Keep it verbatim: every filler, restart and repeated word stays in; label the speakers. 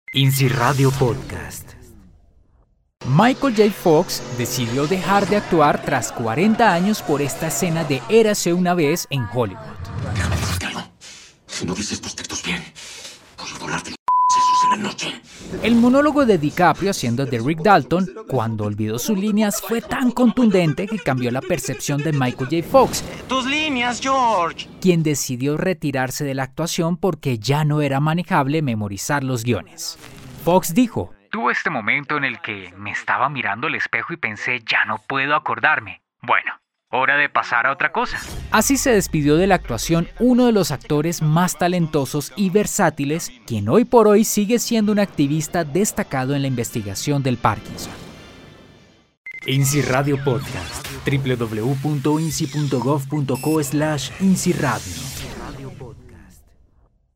Speaker 1: INSI Radio Podcast.
Speaker 2: Michael J. Fox decidió dejar de actuar tras cuarenta años por esta escena de Érase una vez en Hollywood.
Speaker 3: Déjame decirte algo. Si no dices tus textos bien, voy a volarte los sesos en la noche.
Speaker 2: El monólogo de DiCaprio haciendo de Rick Dalton, cuando olvidó sus líneas, fue tan contundente que cambió la percepción de Michael J. Fox,
Speaker 4: ¡Tus líneas, George!
Speaker 2: quien decidió retirarse de la actuación porque ya no era manejable memorizar los guiones. Fox dijo:
Speaker 1: Tuve este momento en el que me estaba mirando al espejo y pensé, ya no puedo acordarme. Bueno, hora de pasar a otra cosa.
Speaker 2: Así se despidió de la actuación uno de los actores más talentosos y versátiles, quien hoy por hoy sigue siendo un activista destacado en la investigación del Parkinson.
Speaker 1: INSI Radio Podcast. doble u doble u doble u punto insi punto gov punto co slash INSI Radio.